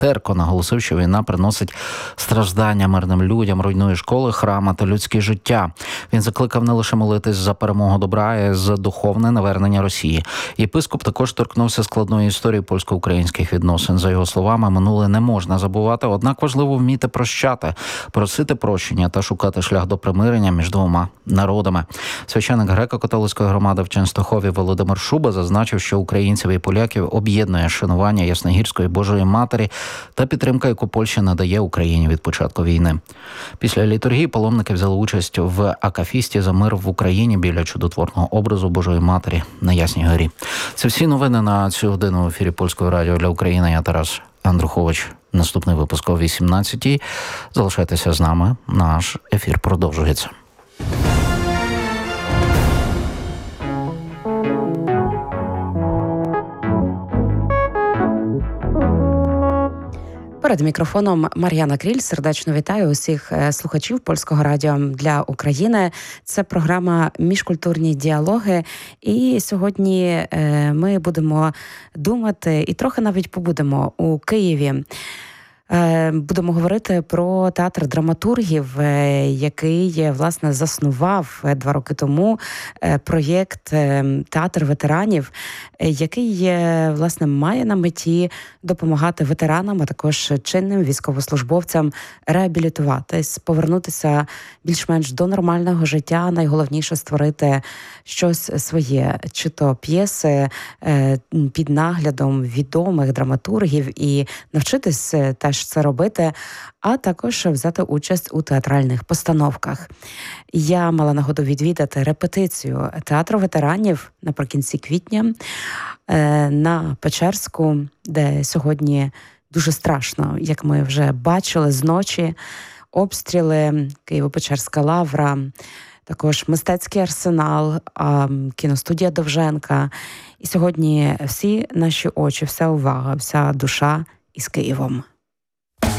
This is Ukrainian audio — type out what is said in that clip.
терко наголосив, що війна приносить страждання мирним людям, руйнує школи, храми та людське життя. Він закликав не лише молитись за перемогу добра, а й за духовне навернення Росії. Єпископ також торкнувся складної історії польсько-українських відносин. За його словами, минуле не можна забувати, однак важливо вміти прощати, просити прощення та шукати шлях до примирення між двома народами. Священик греко-католицької громади в Ченстохові Володимир Шуба зазначив, що українців і поляків об'єднує шанування Ясногірської Божої Матері та підтримка, яку Польща надає Україні від початку війни. Після літургії паломники взяли участь в акафісті за мир в Україні біля чудотворного образу Божої Матері на Ясній горі. Це всі новини на цю годину в ефірі Польського радіо для України. Я Тарас Андрухович. Наступний випуск о 18-й. Залишайтеся з нами. Наш ефір продовжується. Перед мікрофоном Мар'яна Кріль. Сердечно вітаю усіх слухачів Польського радіо для України. Це програма «Міжкультурні діалоги». І сьогодні ми будемо думати і трохи навіть побудемо у Києві. Будемо говорити про театр драматургів, який, власне, заснував 2 роки тому проєкт «Театр ветеранів», який, власне, має на меті допомагати ветеранам, а також чинним військовослужбовцям реабілітуватись, повернутися більш-менш до нормального життя. Найголовніше – створити щось своє, чи то п'єси під наглядом відомих драматургів і навчитись теж це робити, а також взяти участь у театральних постановках. Я мала нагоду відвідати репетицію театру ветеранів наприкінці квітня на Печерську, де сьогодні дуже страшно, як ми вже бачили зночі, обстріли, Києво-Печерська лавра, також мистецький арсенал, кіностудія Довженка. І сьогодні всі наші очі, вся увага, вся душа із Києвом.